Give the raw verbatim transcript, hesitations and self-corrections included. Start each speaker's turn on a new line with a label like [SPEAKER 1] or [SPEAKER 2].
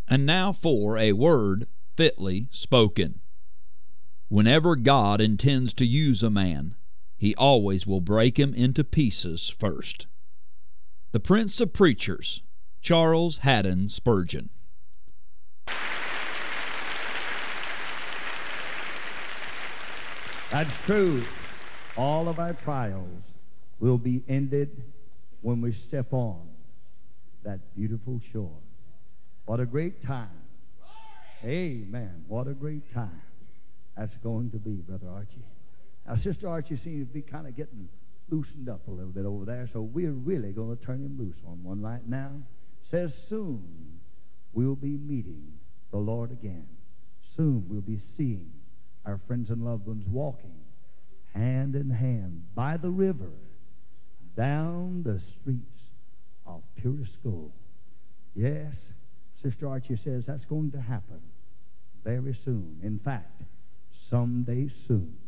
[SPEAKER 1] And now for a word fitly spoken. Whenever God intends to use a man, he always will break him into pieces first. The Prince of Preachers, Charles Haddon Spurgeon.
[SPEAKER 2] That's true. All of our trials will be ended when we step on that beautiful shore. What a great time. Amen. What a great time that's going to be, Brother Archie. Now, Sister Archie seems to be kind of getting loosened up a little bit over there, so we're really going to turn him loose on one right now. Says soon we'll be meeting the Lord again. Soon we'll be seeing our friends and loved ones walking hand in hand by the river down the streets of purest gold. Yes, Sister Archie says that's going to happen very soon. In fact, someday soon.